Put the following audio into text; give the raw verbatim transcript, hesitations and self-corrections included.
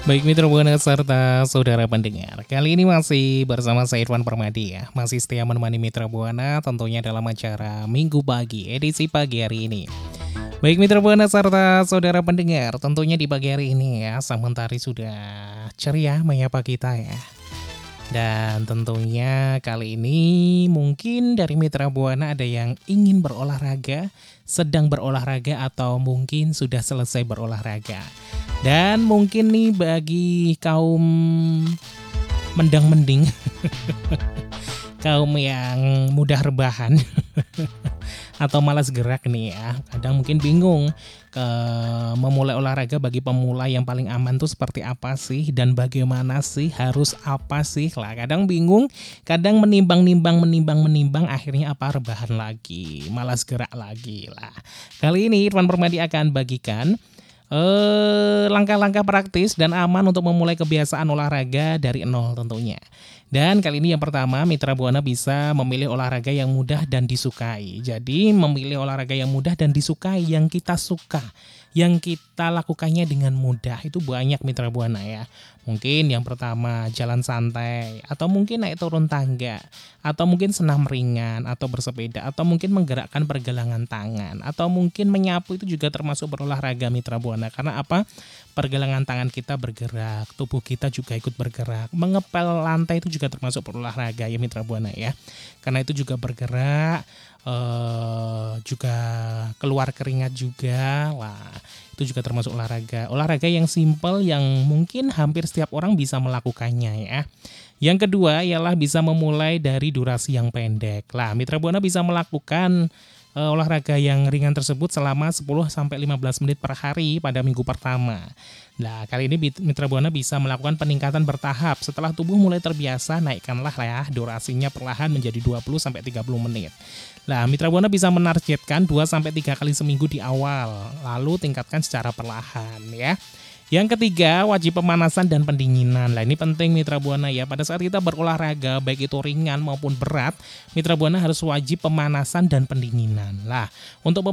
Baik Mitra Buana serta saudara pendengar, kali ini masih bersama saya Irfan Permadi ya, masih setia menemani Mitra Buana tentunya dalam acara Minggu Pagi, edisi pagi hari ini. Baik Mitra Buana serta saudara pendengar, tentunya di pagi hari ini ya, sang mentari sudah ceria menyapa kita ya. Dan tentunya kali ini mungkin dari Mitra Buana ada yang ingin berolahraga, sedang berolahraga atau mungkin sudah selesai berolahraga. Dan mungkin nih bagi kaum mendang-mending, kaum yang mudah rebahan atau malas gerak nih ya, kadang mungkin bingung ke memulai olahraga bagi pemula yang paling aman tuh seperti apa sih dan bagaimana sih, harus apa sih lah, kadang bingung, kadang menimbang-nimbang menimbang-menimbang akhirnya apa rebahan lagi, malas gerak lagi lah. Kali ini Irfan Permadi akan bagikan eh, langkah-langkah praktis dan aman untuk memulai kebiasaan olahraga dari nol tentunya. Dan kali ini yang pertama, Mitra Buana bisa memilih olahraga yang mudah dan disukai. Jadi memilih olahraga yang mudah dan disukai, yang kita suka, yang kita lakukannya dengan mudah, itu banyak Mitra Buana ya. Mungkin yang pertama jalan santai, atau mungkin naik turun tangga, atau mungkin senam ringan, atau bersepeda, atau mungkin menggerakkan pergelangan tangan, atau mungkin menyapu itu juga termasuk berolahraga Mitra Buana. Karena apa? Pergelangan tangan kita bergerak, tubuh kita juga ikut bergerak. Mengepel lantai itu juga termasuk berolahraga ya Mitra Buana ya. Karena itu juga bergerak, eh, juga keluar keringat juga. Wah, itu juga termasuk olahraga. Olahraga yang simple yang mungkin hampir setiap orang bisa melakukannya ya. Yang kedua ialah bisa memulai dari durasi yang pendek. Lah, Mitra Buana bisa melakukan Uh, olahraga yang ringan tersebut selama sepuluh sampai lima belas menit per hari pada minggu pertama. Nah, kali ini Mitra Buana bisa melakukan peningkatan bertahap. Setelah tubuh mulai terbiasa, naikkanlah ya durasinya perlahan menjadi dua puluh sampai tiga puluh menit. Nah, Mitra Buana bisa menargetkan dua sampai tiga kali seminggu di awal, lalu tingkatkan secara perlahan ya. Yang ketiga, wajib pemanasan dan pendinginan. Nah, ini penting Mitra Buana ya. Pada saat kita berolahraga, baik itu ringan maupun berat, Mitra Buana harus wajib pemanasan dan pendinginan. Lah, untuk